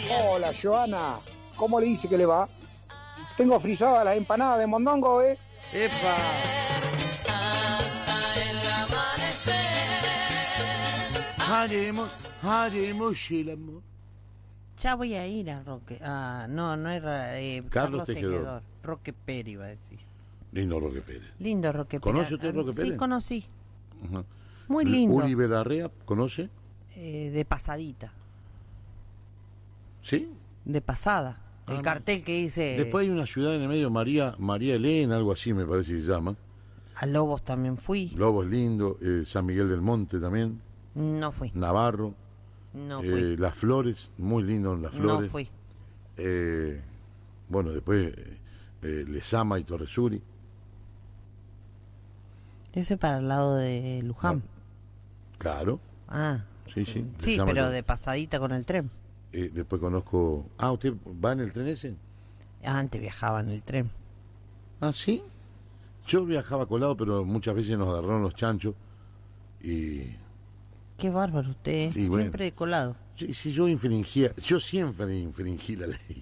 Hola, Joana. ¿Cómo le dice que le va? Tengo frisadas las empanadas de mondongo, ¿eh? ¡Epa! Haremos el amor. Ya voy a ir a Roque. Ah, no era Carlos Tejedor. Roque Pérez iba a decir. Lindo Roque Pérez. Lindo Roque Pérez. ¿Conoce usted Roque Pérez? Sí, conocí. Ajá. Muy lindo. Uri Belarrea, ¿conoce? De pasadita. ¿Sí? De pasada. El cartel que dice... Después hay una ciudad en el medio, María Elena, algo así me parece que se llama. A Lobos también fui. Lobos lindo, San Miguel del Monte también. No fui. Navarro. No fui. Las Flores, muy lindo Las Flores. No fui. Bueno, después Lezama y Torresuri. Ese para el lado de Luján. Claro. Ah. Sí, sí. Sí, pero de pasadita con el tren. Después conozco... ¿usted va en el tren ese? Antes viajaba en el tren. ¿Ah, sí? Yo viajaba colado, pero muchas veces nos agarraron los chanchos y... Qué bárbaro usted, sí, siempre de colado. Sí, yo siempre infringí la ley.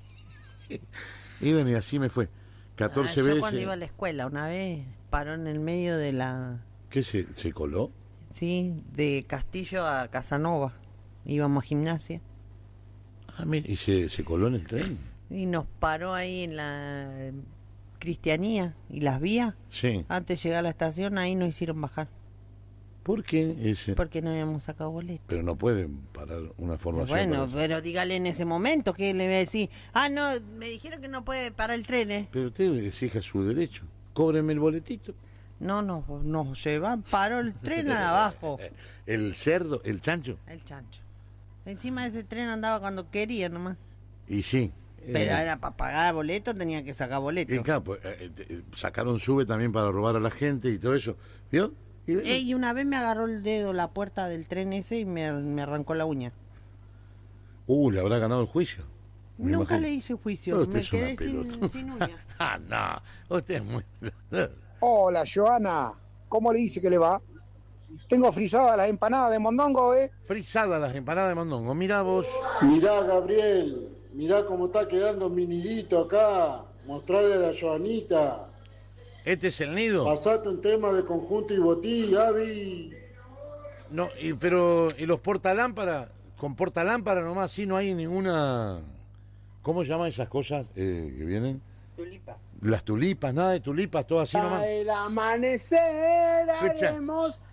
Y bueno, y así me fue. 14 veces... Yo cuando iba a la escuela, una vez paró en el medio de la... ¿Qué se coló? Sí, de Castillo a Casanova. Íbamos a gimnasia. Mira, ¿y se coló en el tren? Y nos paró ahí en la Cristianía y las vías. Sí. Antes de llegar a la estación, ahí nos hicieron bajar. ¿Por qué ese? Porque no habíamos sacado boleto. Pero no pueden parar una formación. Bueno, pero dígale en ese momento que le voy a decir, no, me dijeron que no puede parar el tren, ¿eh? Pero usted exija su derecho. Cóbreme el boletito. No, nos llevan, paró el tren abajo. ¿El cerdo, el chancho? El chancho. Encima de ese tren andaba cuando quería nomás. Y sí. Pero era para pagar boleto, tenía que sacar boleto. Y claro, pues, sacaron sube también para robar a la gente y todo eso. ¿Vio? Y una vez me agarró el dedo la puerta del tren ese y me arrancó la uña. Le habrá ganado el juicio. Nunca le hice juicio, me quedé sin uña. No, usted es muy... Hola, Joana. ¿Cómo le dice que le va? Tengo frisadas las empanadas de mondongo, ¿eh? Frisadas las empanadas de mondongo. Mirá vos. Mirá, Gabriel. Mirá cómo está quedando mi nidito acá. Mostrarle a la Joanita. ¿Este es el nido? Pasate un tema de conjunto y botí, Gaby. No, pero ¿y los portalámparas? Con portalámpara nomás, sí, no hay ninguna... ¿Cómo se llaman esas cosas que vienen? Tulipa. Las tulipas, nada de tulipas, todo así nomás. El amanecer Escucha. haremos